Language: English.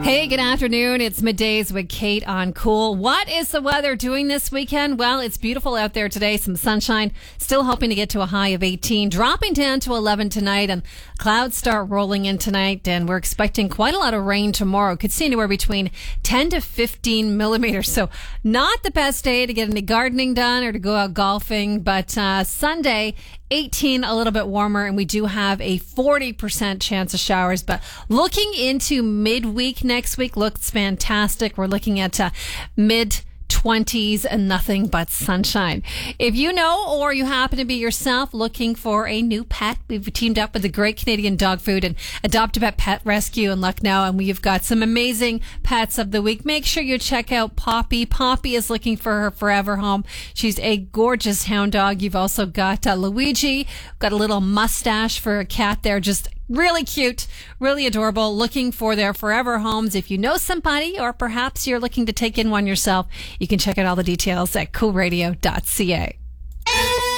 Hey, good afternoon. It's Middays with Kate on Cool. What is the weather doing this weekend? Well, it's beautiful out there today. Some sunshine. Still hoping to get to a high of 18. Dropping down to 11 tonight. And clouds start rolling in tonight. And we're expecting quite a lot of rain tomorrow. Could see anywhere between 10 to 15 millimeters. So not the best day to get any gardening done or to go out golfing. But Sunday, 18, a little bit warmer, and we do have a 40% chance of showers. But looking into midweek next week looks fantastic. We're looking at mid-20s and nothing but sunshine. If you know or you happen to be yourself looking for a new pet, we've teamed up with the Great Canadian Dog Food and Adopt-A-Pet Pet Rescue in Lucknow, and we've got some amazing pets of the week. Make sure you check out Poppy. Poppy is looking for her forever home. She's a gorgeous hound dog. You've also got Luigi, got a little mustache for a cat there, just really cute, really adorable, looking for their forever homes. If you know somebody or perhaps you're looking to take in one yourself, you can check out all the details at coolradio.ca.